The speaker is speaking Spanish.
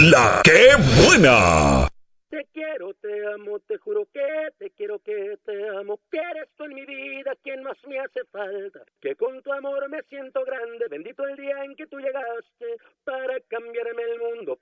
La que buena. Te quiero, te amo, te juro que te quiero, que te amo, que eres tú en mi vida quien más me hace falta, que con tu amor me siento grande, bendito el día en que tú llegaste para cambiarme el mundo,